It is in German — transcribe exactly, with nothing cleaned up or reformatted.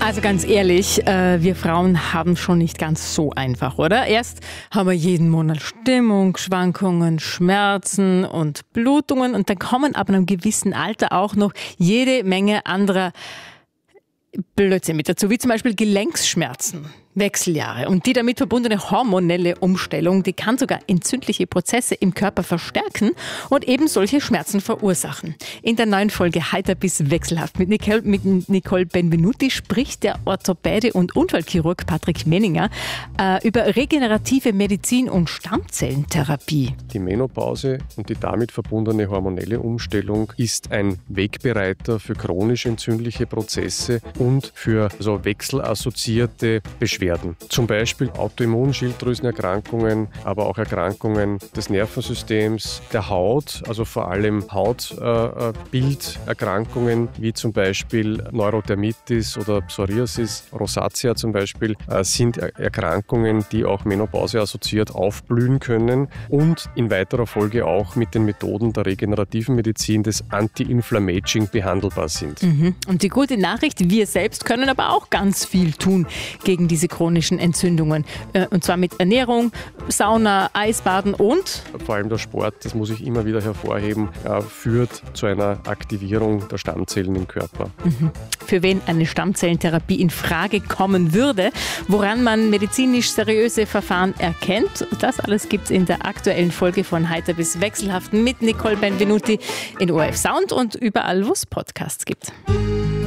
Also ganz ehrlich, äh, wir Frauen haben schon nicht ganz so einfach, oder? Erst haben wir jeden Monat Stimmungsschwankungen, Schmerzen und Blutungen und dann kommen ab einem gewissen Alter auch noch jede Menge anderer Blödsinn mit dazu, wie zum Beispiel Gelenksschmerzen, Wechseljahre und die damit verbundene hormonelle Umstellung, die kann sogar entzündliche Prozesse im Körper verstärken und eben solche Schmerzen verursachen. In der neuen Folge Heiter bis wechselhaft mit Nicole, mit Nicole Benvenuti spricht der Orthopäde und Unfallchirurg Patrick Menninger äh, über regenerative Medizin und Stammzellentherapie. Die Menopause und die damit verbundene hormonelle Umstellung ist ein Wegbereiter für chronisch entzündliche Prozesse und für so wechselassoziierte Beschwerden. Zum Beispiel Autoimmunschilddrüsenerkrankungen, aber auch Erkrankungen des Nervensystems, der Haut, also vor allem Hautbilderkrankungen äh, wie zum Beispiel Neurodermitis oder Psoriasis, Rosacea zum Beispiel, äh, sind er- Erkrankungen, die auch Menopause assoziiert aufblühen können und in weiterer Folge auch mit den Methoden der regenerativen Medizin des Anti-Inflammaging behandelbar sind. Mhm. Und die gute Nachricht, wir selbst können aber auch ganz viel tun gegen diese chronischen Entzündungen. Und zwar mit Ernährung, Sauna, Eisbaden und... Vor allem der Sport, das muss ich immer wieder hervorheben, führt zu einer Aktivierung der Stammzellen im Körper. Mhm. Für wen eine Stammzellentherapie in Frage kommen würde, woran man medizinisch seriöse Verfahren erkennt, das alles gibt es in der aktuellen Folge von Heiter bis wechselhaft mit Nicole Benvenuti in O R F Sound und überall, wo es Podcasts gibt.